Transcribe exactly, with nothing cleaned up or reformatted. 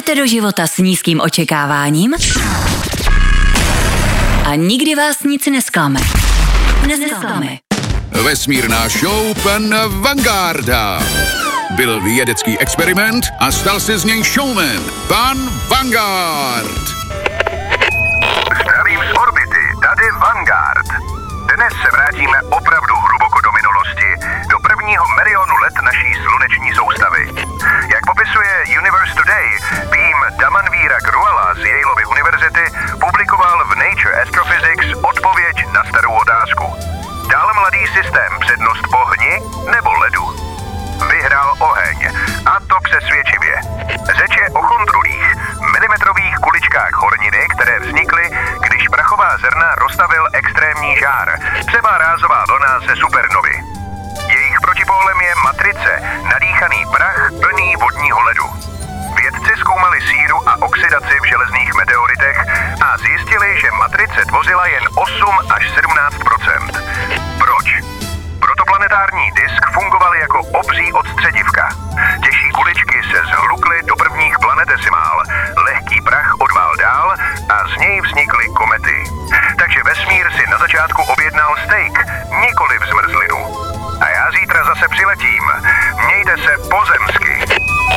Jdete do života s nízkým očekáváním a nikdy vás nic nesklame. Nesklame. Vesmírná show pana Vangarda. Byl vědecký experiment a stal se z něj showman. Pan Vangard. Zdravím z orbity, tady Vanguard. Dnes se vrátíme opravdu hluboko do minulosti, do prvního milionu let naší sluneční soustavy. Jak popisuje Universe Today, tým Damanvíra Gruala z Yaleovy univerzity publikoval v Nature Astrophysics odpověď na starou otázku. Dal mladý systém přednost ohni nebo ledu? Vyhrál oheň, a to přesvědčivě. Řeč je o chondrulích, milimetrových kuličkách horniny, které vznikly, když prachová zrna roztavil extrémní žár, třeba rázová vlna ze supernovy. Jejich protipólem je matrice, nadýchaný prach plný vodního ledu. Vědci zkoumali síru a oxidaci v železných meteoritech a zjistili, že matrice tvořila jen osm až sedmnáct procent. Proč? Protoplanetární disk fungoval jako obří odstředivka. Těžší kuličky se zhlukly do prvních planetesimál, lehký prach odvál dál a z něj vznikly komety. Takže vesmír si na začátku objednal steak, nikoliv zmrzlinu. A já zítra zase přiletím. Mějte se pozemsky.